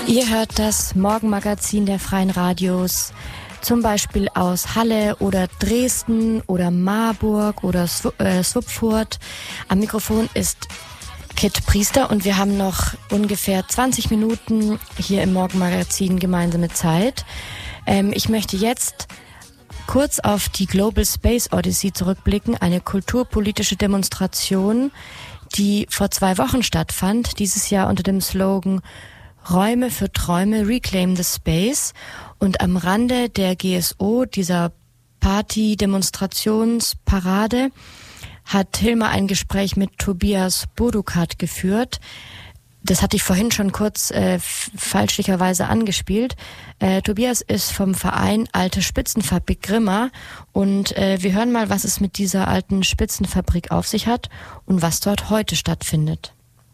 Ihr hört das Morgenmagazin der Freien Radios, zum Beispiel aus Halle oder Dresden oder Marburg oder Schweinfurt. Am Mikrofon ist Kit Priester und wir haben noch ungefähr 20 Minuten hier im Morgenmagazin gemeinsame Zeit. Ich möchte jetzt kurz auf die Global Space Odyssey zurückblicken, eine kulturpolitische Demonstration, die vor 2 Wochen stattfand, dieses Jahr unter dem Slogan Räume für Träume, Reclaim the Space. Und am Rande der GSO, dieser Party-Demonstrationsparade, hat Hilma ein Gespräch mit Tobias Bodukat geführt. Das hatte ich vorhin schon kurz fälschlicherweise angespielt. Tobias ist vom Verein Alte Spitzenfabrik Grimma und wir hören mal, was es mit dieser alten Spitzenfabrik auf sich hat und was dort heute stattfindet.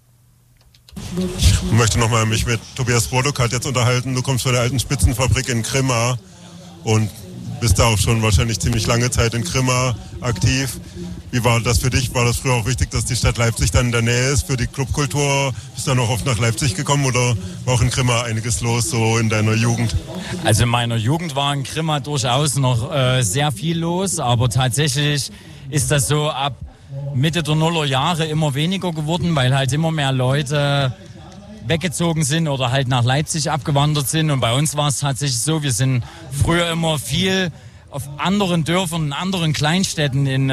Ich möchte nochmal mich mit Tobias Bodukat jetzt unterhalten. Du kommst von der alten Spitzenfabrik in Grimma und bist da auch schon wahrscheinlich ziemlich lange Zeit in Grimma aktiv. Wie war das für dich? War das früher auch wichtig, dass die Stadt Leipzig dann in der Nähe ist für die Clubkultur? Bist du dann auch oft nach Leipzig gekommen oder war auch in Grimma einiges los so in deiner Jugend? Also in meiner Jugend war in Grimma durchaus noch sehr viel los, aber tatsächlich ist das so ab Mitte der Nullerjahre immer weniger geworden, weil halt immer mehr Leute weggezogen sind oder halt nach Leipzig abgewandert sind. Und bei uns war es tatsächlich so, wir sind früher immer viel auf anderen Dörfern, in anderen Kleinstädten in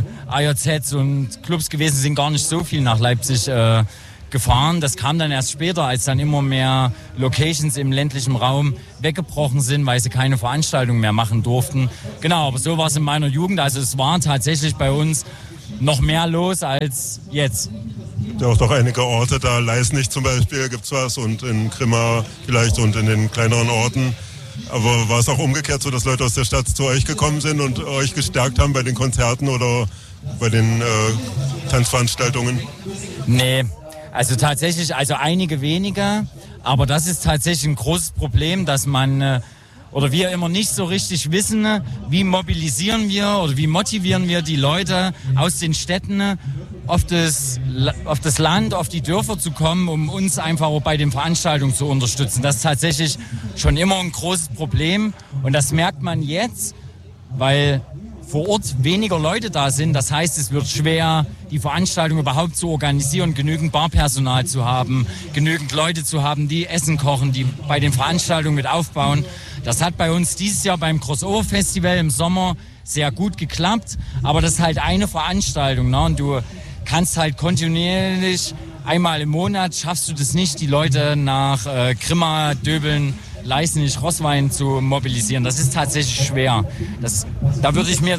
AJZs und Clubs gewesen, sind gar nicht so viel nach Leipzig gefahren. Das kam dann erst später, als dann immer mehr Locations im ländlichen Raum weggebrochen sind, weil sie keine Veranstaltungen mehr machen durften. Genau, aber so war es in meiner Jugend. Also es war tatsächlich bei uns noch mehr los als jetzt. Es gibt ja auch doch einige Orte, da Leisnig zum Beispiel gibt's was und in Grimma vielleicht und in den kleineren Orten. Aber war es auch umgekehrt so, dass Leute aus der Stadt zu euch gekommen sind und euch gestärkt haben bei den Konzerten oder bei den Tanzveranstaltungen? Nee, also tatsächlich, also einige wenige. Aber das ist tatsächlich ein großes Problem, dass man oder wir immer nicht so richtig wissen, wie mobilisieren wir oder wie motivieren wir die Leute aus den Städten auf das Land, auf die Dörfer zu kommen, um uns einfach auch bei den Veranstaltungen zu unterstützen. Das ist tatsächlich schon immer ein großes Problem und das merkt man jetzt, weil vor Ort weniger Leute da sind. Das heißt, es wird schwer, die Veranstaltung überhaupt zu organisieren, genügend Barpersonal zu haben, genügend Leute zu haben, die Essen kochen, die bei den Veranstaltungen mit aufbauen. Das hat bei uns dieses Jahr beim Crossover Festival im Sommer sehr gut geklappt, aber das ist halt eine Veranstaltung, ne? Und du kannst halt kontinuierlich, einmal im Monat schaffst du das nicht, die Leute nach Grimma, Döbeln, Leisnig, Roßwein zu mobilisieren. Das ist tatsächlich schwer. Da würde ich mir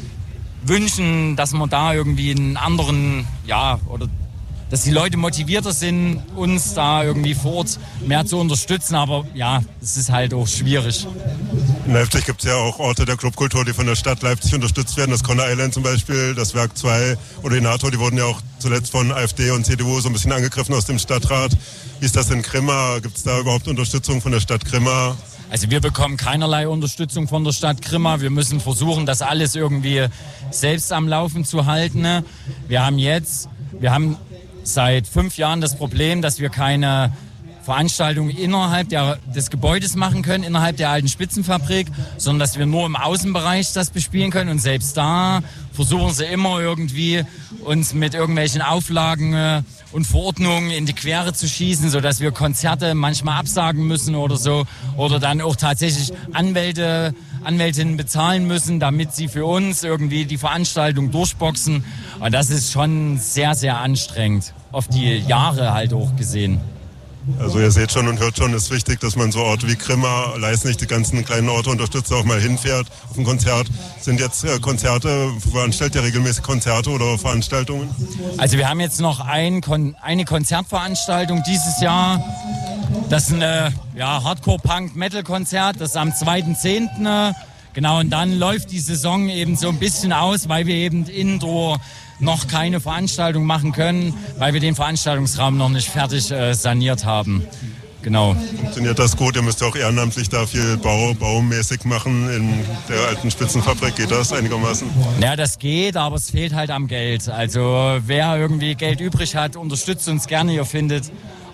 wünschen, dass man da irgendwie einen anderen, oder dass die Leute motivierter sind, uns da irgendwie vor Ort mehr zu unterstützen. Aber ja, es ist halt auch schwierig. In Leipzig gibt es ja auch Orte der Clubkultur, die von der Stadt Leipzig unterstützt werden. Das Conner Island zum Beispiel, das Werk 2 oder die NATO, die wurden ja auch zuletzt von AfD und CDU so ein bisschen angegriffen aus dem Stadtrat. Wie ist das in Grimma? Gibt es da überhaupt Unterstützung von der Stadt Grimma? Also wir bekommen keinerlei Unterstützung von der Stadt Grimma. Wir müssen versuchen, das alles irgendwie selbst am Laufen zu halten. Wir haben seit 5 Jahren das Problem, dass wir keine Veranstaltungen innerhalb des Gebäudes machen können, innerhalb der alten Spitzenfabrik, sondern dass wir nur im Außenbereich das bespielen können. Und selbst da versuchen sie immer irgendwie uns mit irgendwelchen Auflagen und Verordnungen in die Quere zu schießen, sodass wir Konzerte manchmal absagen müssen oder so. Oder dann auch tatsächlich Anwältinnen bezahlen müssen, damit sie für uns irgendwie die Veranstaltung durchboxen. Und das ist schon sehr, sehr anstrengend, auf die Jahre halt auch gesehen. Also ihr seht schon und hört schon, es ist wichtig, dass man so Orte wie Grimma, Leisnig, die ganzen kleinen Orte unterstützt, auch mal hinfährt auf ein Konzert. Sind jetzt Konzerte, veranstaltet ihr regelmäßig Konzerte oder Veranstaltungen? Also wir haben jetzt noch eine Konzertveranstaltung dieses Jahr. Das ist ein Hardcore-Punk-Metal-Konzert, das ist am 2.10. Genau, und dann läuft die Saison eben so ein bisschen aus, weil wir eben indoor noch keine Veranstaltung machen können, weil wir den Veranstaltungsraum noch nicht fertig saniert haben. Genau. Funktioniert das gut? Ihr müsst ja auch ehrenamtlich da viel baumäßig machen in der alten Spitzenfabrik. Geht das einigermaßen? Ja, das geht, aber es fehlt halt am Geld. Also wer irgendwie Geld übrig hat, unterstützt uns gerne. Ihr findet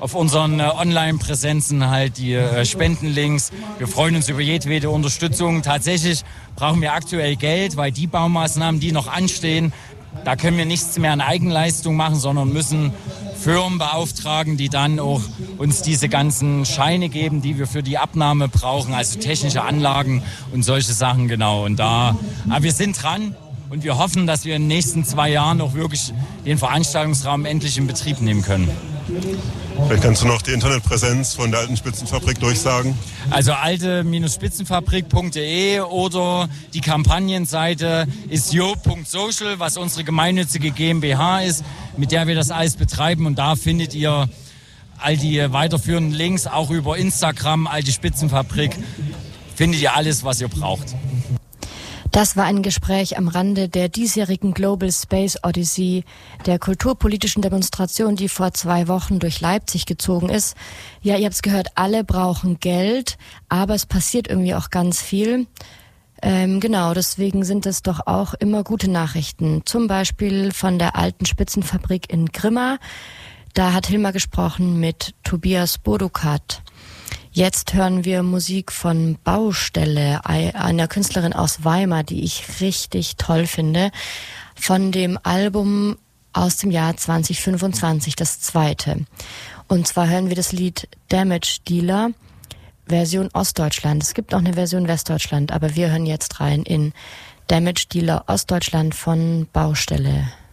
auf unseren Online-Präsenzen halt die Spendenlinks. Wir freuen uns über jedwede Unterstützung. Tatsächlich brauchen wir aktuell Geld, weil die Baumaßnahmen, die noch anstehen, da können wir nichts mehr an Eigenleistung machen, sondern müssen Firmen beauftragen, die dann auch uns diese ganzen Scheine geben, die wir für die Abnahme brauchen, also technische Anlagen und solche Sachen, genau. Und aber wir sind dran und wir hoffen, dass wir in den nächsten 2 Jahren auch wirklich den Veranstaltungsraum endlich in Betrieb nehmen können. Vielleicht kannst du noch die Internetpräsenz von der Alten Spitzenfabrik durchsagen. Also alte-spitzenfabrik.de oder die Kampagnenseite ist jo.social, was unsere gemeinnützige GmbH ist, mit der wir das alles betreiben. Und da findet ihr all die weiterführenden Links, auch über Instagram, Alte Spitzenfabrik, findet ihr alles, was ihr braucht. Das war ein Gespräch am Rande der diesjährigen Global Space Odyssey, der kulturpolitischen Demonstration, die vor 2 Wochen durch Leipzig gezogen ist. Ja, ihr habt es gehört, alle brauchen Geld, aber es passiert irgendwie auch ganz viel. Genau, deswegen sind es doch auch immer gute Nachrichten. Zum Beispiel von der Alten Spitzenfabrik in Grimma. Da hat Hilmar gesprochen mit Tobias Bodukat. Jetzt hören wir Musik von Baustelle, einer Künstlerin aus Weimar, die ich richtig toll finde, von dem Album aus dem Jahr 2025, das 2. Und zwar hören wir das Lied Damage Dealer, Version Ostdeutschland. Es gibt auch eine Version Westdeutschland, aber wir hören jetzt rein in Damage Dealer Ostdeutschland von Baustelle.